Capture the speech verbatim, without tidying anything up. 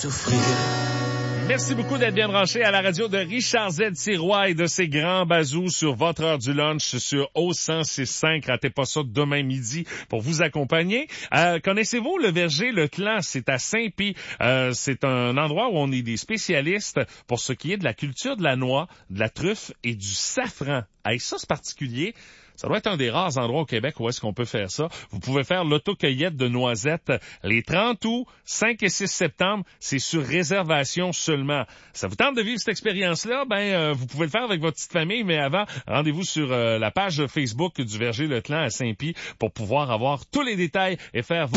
souffrir. Merci beaucoup d'être bien branché à la radio de Richard Z. Sirois et de ses grands bazous sur votre heure du lunch sur O cent six virgule cinq. Ratez pas ça demain midi pour vous accompagner. Euh, connaissez-vous le verger Le Clan? C'est à Saint-Pie. Euh, c'est un endroit où on est des spécialistes pour ce qui est de la culture de la noix, de la truffe et du safran. Hey, ça, c'est particulier. Ça doit être un des rares endroits au Québec où est-ce qu'on peut faire ça. Vous pouvez faire l'autocueillette de noisettes les trente août, cinq et six septembre. C'est sur réservation seulement. Ça vous tente de vivre cette expérience-là? Ben, euh, vous pouvez le faire avec votre petite famille, mais avant, rendez-vous sur euh, la page Facebook du Verger Le Clan à Saint-Pie pour pouvoir avoir tous les détails et faire vos